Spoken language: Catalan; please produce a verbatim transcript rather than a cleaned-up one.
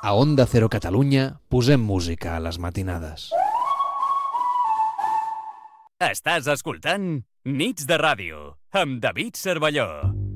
A Onda Cero Catalunya posem música a les matinades. Estàs escoltant Nits de Ràdio amb David Cervelló.